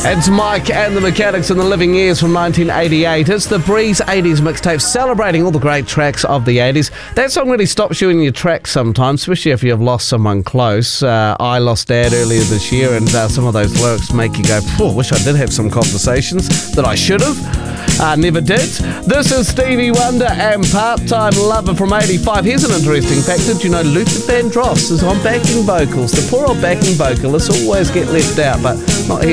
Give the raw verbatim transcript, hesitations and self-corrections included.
It's Mike and the Mechanics in the Living Years from nineteen eighty-eight. It's the Breeze eighties mixtape celebrating all the great tracks of the eighties. That song really stops you in your tracks sometimes, especially if you've lost someone close. Uh, I lost Dad earlier this year, and uh, some of those lyrics make you go, "Phew, wish I did have some conversations that I should have. Uh, never did." This is Stevie Wonder and Part-Time Lover from eighty-five. Here's an interesting fact. Did you know Luther Vandross is on backing vocals? The poor old backing vocalists always get left out, but not here.